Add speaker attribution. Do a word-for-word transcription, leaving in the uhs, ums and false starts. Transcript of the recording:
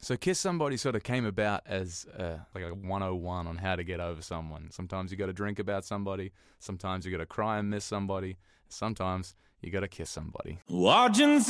Speaker 1: So Kiss Somebody sort of came about as uh, like a one oh one on how to get over someone. Sometimes you got to drink about somebody. Sometimes you got to cry and miss somebody. Sometimes you got to kiss somebody.
Speaker 2: Watching